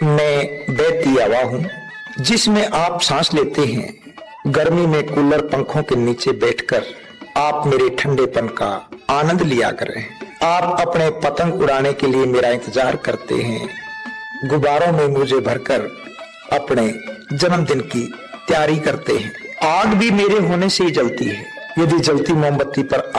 मैं बहती हवा हूं जिसमें आप सांस लेते हैं। गर्मी में कूलर पंखों के नीचे बैठकर आप मेरे ठंडेपन का आनंद लिया करें। आप अपने पतंग उड़ाने के लिए मेरा इंतजार करते हैं। गुब्बारों में मुझे भरकर अपने जन्मदिन की तैयारी करते हैं। आग भी मेरे होने से ही जलती है। यदि जलती मोमबत्ती पर